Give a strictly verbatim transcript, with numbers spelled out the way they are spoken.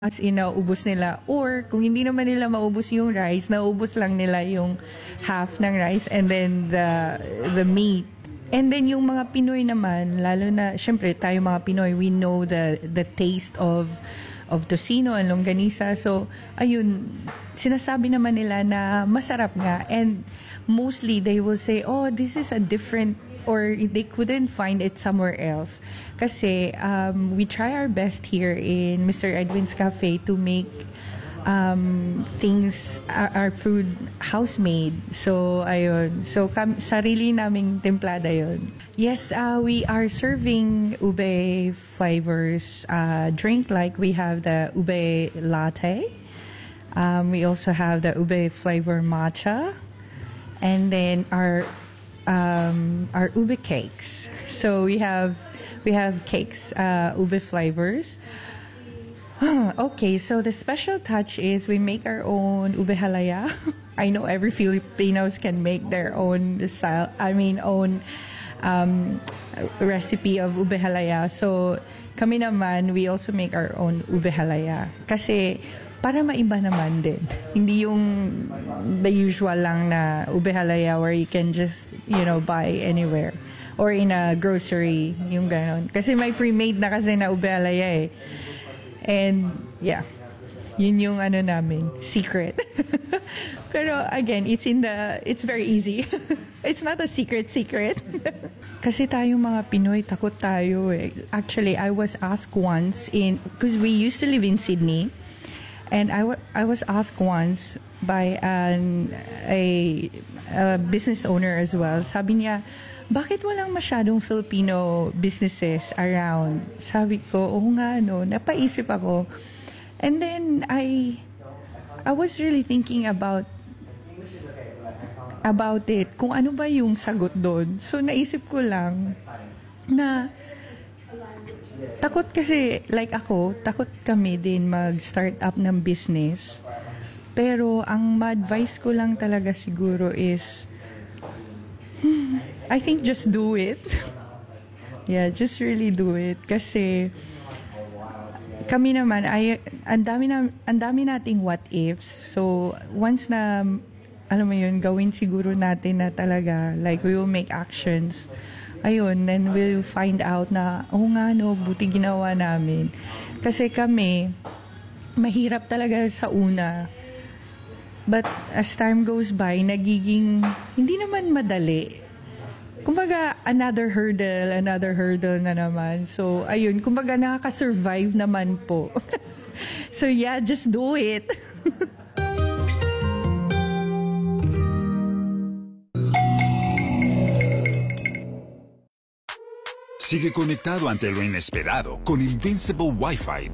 As in, nauubos nila. Or, kung hindi naman nila maubos yung rice, naubos lang nila yung half ng rice and then the the meat. And then yung mga Pinoy naman, lalo na, syempre, tayo mga Pinoy, we know the the taste of of tocino and longganisa. So, ayun, sinasabi naman nila na masarap nga. And mostly, they will say, oh, this is a different, or they couldn't find it somewhere else. Kasi um, we try our best here in Mister Edwin's Cafe to make um, things, our, our food house-made. So, ayun. So, kam- sarili naming templada yun. Yes, uh, we are serving ube flavors uh, drink. Like we have the ube latte. Um, we also have the ube flavor matcha. And then our um, our ube cakes. So we have we have cakes, uh, ube flavors. Okay, so the special touch is we make our own ube halaya. I know every Filipinos can make their own style. I mean, own um, recipe of ube halaya. So kami naman, we also make our own ube halaya. Kasi para maiba naman din. Hindi yung the usual lang na ube halaya where you can just, you know, buy anywhere. Or in a grocery, yung ganon. Kasi may pre-made na kasi na ube halaya eh. And, yeah. Yun yung ano namin, secret. Pero again, it's in the, it's very easy. It's not a secret secret. Kasi tayong mga Pinoy, takot tayo eh. Actually, I was asked once in, because we used to live in Sydney. And I, w- I was asked once by an, a, a business owner as well. Sabi niya, bakit walang masyadong Filipino businesses around? Sabi ko, oo nga, no, napaisip ako. And then I, I was really thinking about, about it, kung ano ba yung sagot doon. So naisip ko lang na, takot kasi, like ako, takot kami din mag-start up ng business. Pero ang ma-advise ko lang talaga siguro is, hmm, I think just do it. Yeah, just really do it. Kasi kami naman, ay, ang dami na, ang dami nating what ifs. So once na, alam mo yun, gawin siguro natin na talaga, like we will make actions. Ayun, then we'll find out na, oh nga no, buti ginawa namin. Kasi kami, mahirap talaga sa una. But as time goes by, nagiging, hindi naman madali. Kumbaga, another hurdle, another hurdle na naman. So, ayun, kumbaga nakaka-survive naman po. So yeah, just do it. Sigue conectado ante lo inesperado con Invincible Wi-Fi